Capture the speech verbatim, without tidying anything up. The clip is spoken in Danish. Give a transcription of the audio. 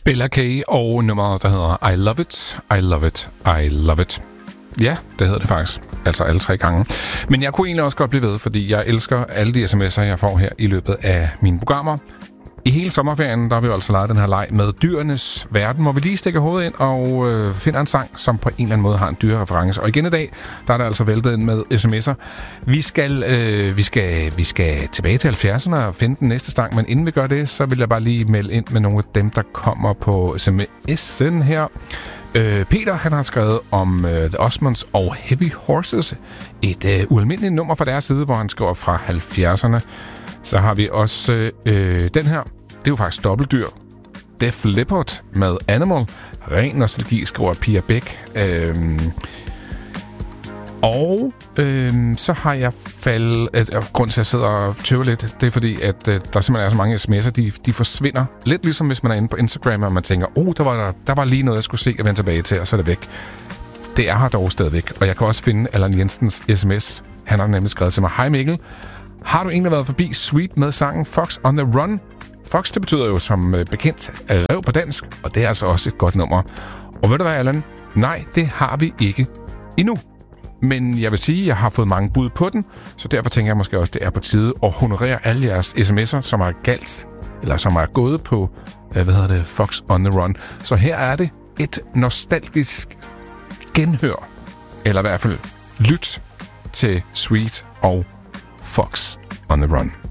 Bella K og nummeret, der hedder I Love It, I Love It, I Love It. Ja, det hedder det faktisk. Altså alle tre gange. Men jeg kunne egentlig også godt blive ved, fordi jeg elsker alle de sms'er, jeg får her i løbet af mine programmer. I hele sommerferien, der har vi jo altså leget den her leg med dyrenes verden, hvor vi lige stikker hovedet ind og øh, finder en sang, som på en eller anden måde har en dyrereference. Og igen i dag, der er der altså væltet ind med sms'er. Vi skal, øh, vi skal, vi skal tilbage til halvfjerdserne og finde den næste sang, men inden vi gør det, så vil jeg bare lige melde ind med nogle af dem, der kommer på sms'en her. Øh, Peter, han har skrevet om øh, The Osmonds og Heavy Horses. Et øh, ualmindeligt nummer fra deres side, hvor han skriver fra halvfjerdserne. Så har vi også øh, den her. Det er jo faktisk dobbeltdyr. Def Leppard med Animal. Ren nostalgi, skriver Pia Bæk. Øhm, og øhm, så har jeg faldet... Øh, grund til, at jeg sidder og tøver lidt, det er fordi, at øh, der simpelthen er så mange sms'er, de, de forsvinder. Lidt ligesom hvis man er inde på Instagram, og man tænker, oh, der var, der, der var lige noget, jeg skulle se og vende tilbage til, og så er det væk. Det er her dog stadigvæk. Og jeg kan også finde Allan Jensens sms. Han har nemlig skrevet til mig, hej Mikkel. Har du egentlig været forbi Sweet med sangen Fox on the Run? Fox, det betyder jo som bekendt rev på dansk, og det er altså også et godt nummer. Og ved du hvad, Allan? Nej, det har vi ikke endnu. Men jeg vil sige, at jeg har fået mange bud på den, så derfor tænker jeg måske også, at det er på tide at honorere alle jeres sms'er, som er galt, eller som er gået på, hvad hedder det, Fox on the Run. Så her er det et nostalgisk genhør, eller i hvert fald lyt til Sweet og Fox on the Run.